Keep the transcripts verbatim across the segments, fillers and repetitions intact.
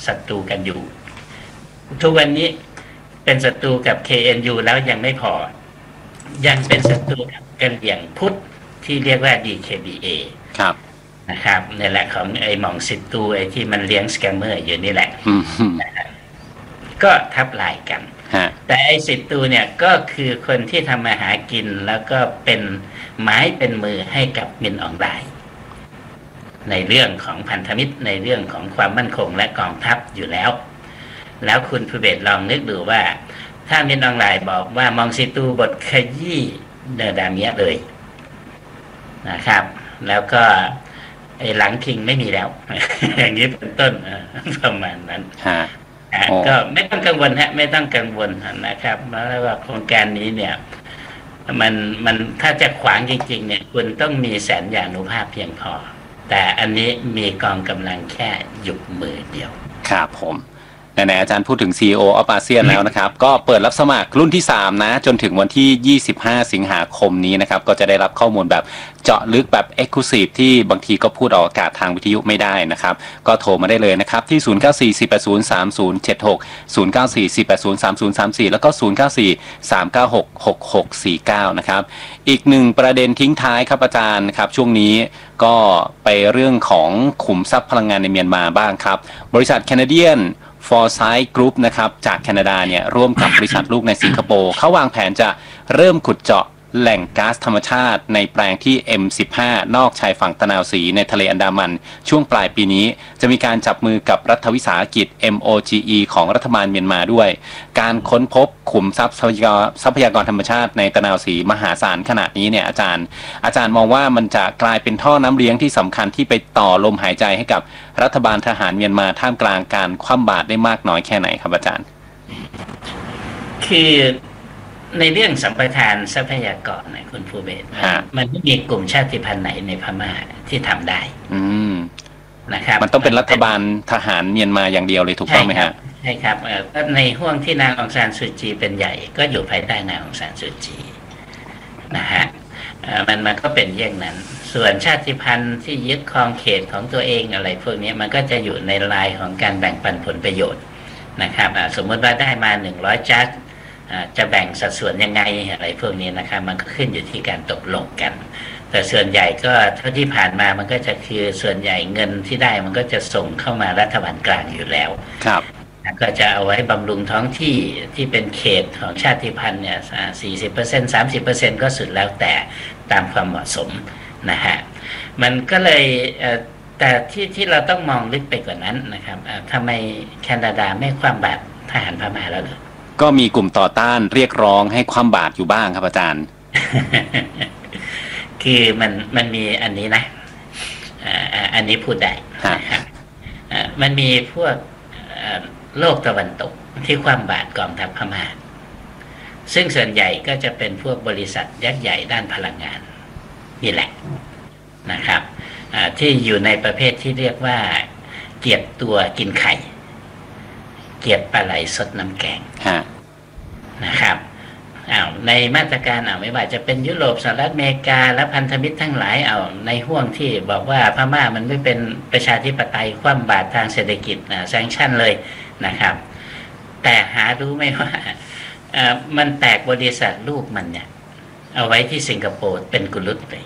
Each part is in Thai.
ศัตรูกันอยู่ทุกวันนี้เป็นศัตรูกับ เค เอ็น ยู แล้วยังไม่พอยังเป็นศัตรูกับกันอย่างพุทธที่เรียกว่า ดี เค บี เอครับนะครับนี่แหละของไอ้หม่องสิทตูไอ้ที่มันเลี้ยงสแกมเมอร์อยู่นี่แหละก็ทับลายกันแต่ไอ้สิทตูเนี่ยก็คือคนที่ทำมาหากินแล้วก็เป็นไม้เป็นมือให้กับมินออนไลน์ในเรื่องของพันธมิตรในเรื่องของความมั่นคงและกองทัพอยู่แล้วแล้วคุณภูเบศรลองนึกดูว่าถ้ามินออนไลน์บอกว่ามองสิตูบทขยี้เดอดาเมียเลยนะครับแล้วก็ไอ้หลังคิงไม่มีแล้วอย่างนี้เป็นต้นประมาณนั้นก็ไม่ต้องกังวลฮะไม่ต้องกังวลนะครับแล้วว่าโครงการนี้เนี่ยมันมันถ้าจะขวางจริงๆเนี่ยคุณต้องมีแสนยานุภาพเพียงพอแต่อันนี้มีกองกำลังแค่หยุดมือเดียวครับผมไหนๆอาจารย์พูดถึง ซี อี โอ of อาเซียนแล้วนะครับก็เปิดรับสมัครรุ่นที่สามนะจนถึงวันที่ยี่สิบห้าสิงหาคมนี้นะครับก็จะได้รับข้อมูลแบบเจาะลึกแบบ Exclusive ที่บางทีก็พูดออกอากาศทางวิทยุไม่ได้นะครับก็โทรมาได้เลยนะครับที่ศูนย์ เก้า สี่ สี่ แปด ศูนย์ สาม ศูนย์ เจ็ด หก ศูนย์ เก้า สี่ สี่ แปด ศูนย์ สาม ศูนย์ สาม สี่แล้วก็ศูนย์ เก้า สี่ สาม เก้า หก หก หก สี่ เก้านะครับอีกหนึ่งประเด็นทิ้งท้ายครับอาจารย์ครับช่วงนี้ก็ไปเรื่องของขุมทรัพย์พลังงานในเมียนมาบ้างครับบริษัท Canadian Foresight Group นะครับจากแคนาดาเนี่ยร่วมกับบริษัทลูกในสิงคโปร์เขาวางแผนจะเริ่มขุดเจาะแหล่งก๊าซธรรมชาติในแปลงที่ เอ็ม สิบห้า นอกชายฝั่งตะนาวศรีในทะเลอันดามันช่วงปลายปีนี้จะมีการจับมือกับรัฐวิสาหกิจ เอ็ม โอ จี อี ของรัฐบาลเมียนมาด้วยการค้นพบขุมทรัพย์ทรัพยากรธรรมชาติในตะนาวศรีมหาศาลขนาดนี้เนี่ยอาจารย์อาจารย์มองว่ามันจะกลายเป็นท่อน้ำเลี้ยงที่สำคัญที่ไปต่อลมหายใจให้กับรัฐบาลทหารเมียนมาท่ามกลางการคว่ำบาตรได้มากน้อยแค่ไหนครับอาจารย์คือในเรื่องสัมปทานทรัพยากรนะคุณภูเบศรมันไม่มีกลุ่มชาติพันธุ์ไหนในพม่าที่ทำได้นะครับมันต้องเป็นรัฐบาลทหารเมียนมาอย่างเดียวเลยถูกต้องไหมฮะใช่ครับในห่วงที่นางองซานซูจีเป็นใหญ่ก็อยู่ภายใต้นางองซานซูจีนะฮะมันมันก็เป็นเยี่ยงนั้นส่วนชาติพันธุ์ที่ยึดครองเขตของตัวเองอะไรพวกนี้มันก็จะอยู่ในลายของการแบ่งปันผลประโยชน์นะครับสมมติว่าได้มาหนึ่งร้อยจัสจะแบ่งสัดส่วนยังไงอะไรพวกนี้นะครับมันก็ขึ้นอยู่ที่การตกลงกันแต่ส่วนใหญ่ก็เท่าที่ผ่านมามันก็จะคือส่วนใหญ่เงินที่ได้มันก็จะส่งเข้ามารัฐบาลกลางอยู่แล้วครับก็จะเอาไว้บำรุงท้องที่ที่เป็นเขตของชาติพันธุ์เนี่ยสี่สิบเปอร์เซ็นต์สามสิบเปอร์เซ็นต์ก็สุดแล้วแต่ตามความเหมาะสมนะฮะมันก็เลยแต่ที่ที่เราต้องมองลึกไปกว่านั้นนะครับทำไมแคนาดาไม่คว่ำบาตรทหารพม่าแล้วเหรอก็มีกลุ่มต่อต้านเรียกร้องให้คว่ำบาตรอยู่บ้างครับอาจารย์คือมันมันมีอันนี้นะอ่าอันนี้พูดได้นะครับมันมีพวกโลกตะวันตกที่คว่ำบาตรกองทัพพม่าซึ่งส่วนใหญ่ก็จะเป็นพวกบริษัทยักษ์ใหญ่ด้านพลังงานนี่แหละนะครับที่อยู่ในประเภทที่เรียกว่าเกียรติตัวกินไข่เกียรติปลาไหลสดน้ำแกงนะครับอ้าวในมาตรการอ้าวไม่ว่าจะเป็นยุโรปสหรัฐอเมริกาและพันธมิตรทั้งหลายเอาในห่วงที่บอกว่าพม่ามันไม่เป็นประชาธิปไตยคว่ำบาตรทางเศรษฐกิจนะแซงชั่นเลยนะครับแต่หารู้ไหมว่ามันแตกบริษัทลูกมันเนี่ยเอาไว้ที่สิงคโปร์เป็นกุลุตเลย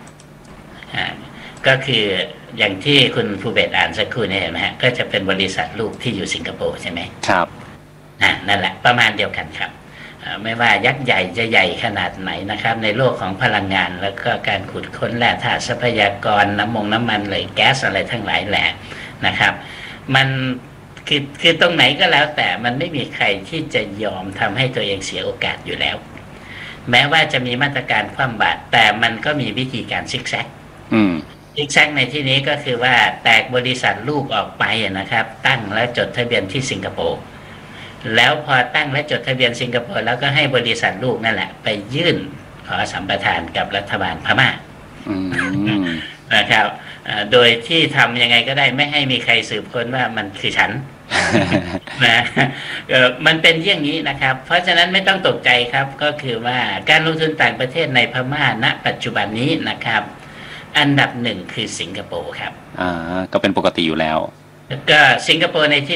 ก็คืออย่างที่คุณภูเบศรอ่านสักครู่นี่เห็นไหมฮะก็จะเป็นบริษัทลูกที่อยู่สิงคโปร์ใช่ไหมครับอ่านั่นแหละประมาณเดียวกันครับไม่ว่ายักษ์ใหญ่จะใหญ่ขนาดไหนนะครับในโลกของพลังงานแล้วก็การขุดค้นแร่ธาตุทรัพยากรน้ำมงน้ำมันเลยแก๊สอะไรทั้งหลายแหละนะครับมันคือคือตรงไหนก็แล้วแต่มันไม่มีใครที่จะยอมทำให้ตัวเองเสียโอกาสอยู่แล้วแม้ว่าจะมีมาตรการคว่ำบาตรแต่มันก็มีวิธีการซิกแซกซิกแซกในที่นี้ก็คือว่าแตกบริษัทลูกออกไปนะครับตั้งและจดทะเบียนที่สิงคโปร์แล้วพอตั้งและจดทะเบียนสิงคโปร์แล้วก็ให้บริษัทลูกนั่นแหละไปยื่นขอสัมปทานกับรัฐบาลพม่านะครับโดยที่ทำยังไงก็ได้ไม่ให้มีใครสืบค้นว่ามันคือฉันนะมันเป็นอย่างนี้นะครับเพราะฉะนั้นไม่ต้องตกใจครับก็คือว่าการลงทุนต่างประเทศในพม่าณปัจจุบันนี้นะครับอันดับหนึ่งคือสิงคโปร์ครับอ่าก็เป็นปกติอยู่แล้วก็สิงคโปร์ในที่